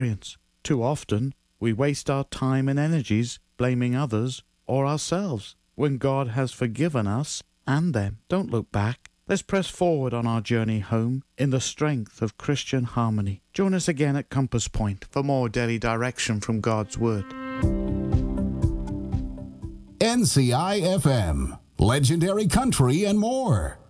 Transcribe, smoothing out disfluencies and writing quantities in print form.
Too often, we waste our time and energies blaming others or ourselves when God has forgiven us and them. Don't look back. Let's press forward on our journey home in the strength of Christian harmony. Join us again at Compass Point for more daily direction from God's Word. NCI FM, legendary country and more.